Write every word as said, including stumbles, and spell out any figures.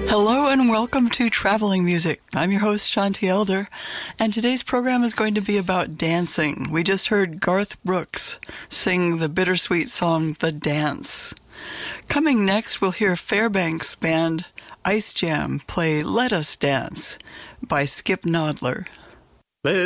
Hello and welcome to Traveling Music. I'm your host, Shanti Elder, and today's program is going to be about dancing. We just heard Garth Brooks sing the bittersweet song, The Dance. Coming next, we'll hear Fairbanks band Ice Jam play Let Us Dance by Skip Nodler.